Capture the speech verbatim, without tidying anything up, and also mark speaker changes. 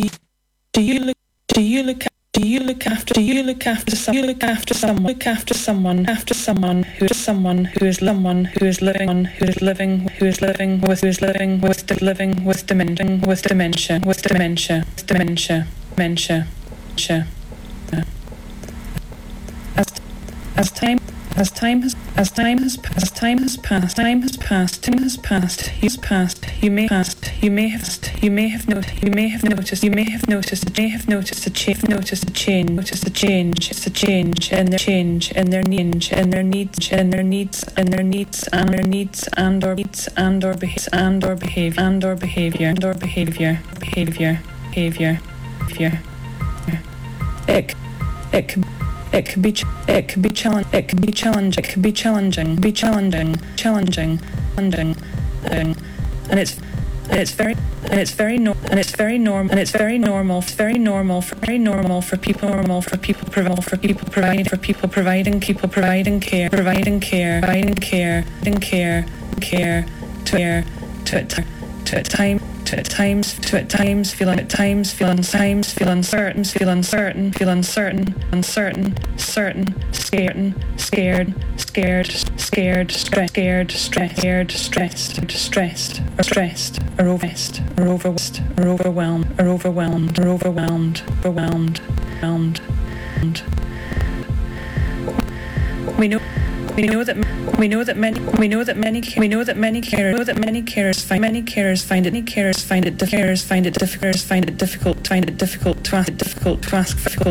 Speaker 1: do you, do you look do you look do you look after do you look after some you look after someone look after someone after someone who is someone who is someone who is living who is living who is living with who is living with the living with dementia with dementia with dementia with dementia dementia dementia as as time As time has, as time has, as time has passed, time has passed, time has passed. You've passed. You may passed. You may have, you may have noticed. You may have noticed. You may have noticed. You may have noticed a change. Noticed a change. Noticed a change. It's a change in their change in their change in their needs in their needs and their needs and their needs and or needs and or behavior and or behavior and or behavior and or behavior behavior behavior behavior. It it could. It could be, ch- it could be challenge, it could be challenge, it could be challenging, be challenging, challenging, challenging, and it's, and it's very, and it's very, no- and it's very normal, and it's very normal, it's very normal, for very normal for people, normal for people, providing, for people providing, for people providing, people providing care, providing care, providing care, providing care, care, to care, to at to at time. To at times, to at times feel at times feel times feel uncertain, feel uncertain, feel uncertain, uncertain, certain, scared, scared, scared, scared, stressed, scared, stressed, scared, stressed, stressed, or stressed, or overstressed, or overwhelmed, or overwhelmed, or overwhelmed, or overwhelmed, overwhelmed, overwhelmed. We know. We know that we know that many we know that many we know that many carers know that many carers find many carers find it many carers find it carers find it difficult find it difficult find it difficult to ask difficult to ask difficult